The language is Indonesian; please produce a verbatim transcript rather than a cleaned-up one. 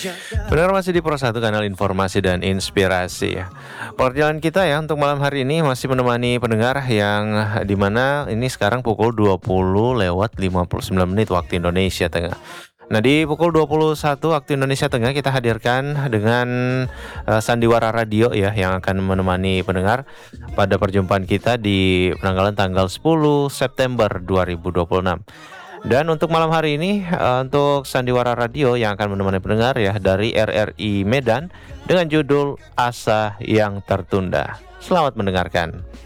Benar, masih di Pro satu, kanal informasi dan inspirasi ya. Perjalanan kita ya untuk malam hari ini masih menemani pendengar yang dimana ini sekarang pukul dua puluh lewat lima puluh sembilan menit waktu Indonesia Tengah. Nah, di pukul dua puluh satu waktu Indonesia Tengah kita hadirkan dengan uh, Sandiwara Radio ya yang akan menemani pendengar pada perjumpaan kita di penanggalan tanggal sepuluh September dua ribu dua puluh enam. Dan untuk malam hari ini uh, untuk Sandiwara Radio yang akan menemani pendengar ya dari R R I Medan dengan judul Asa yang Tertunda. Selamat mendengarkan.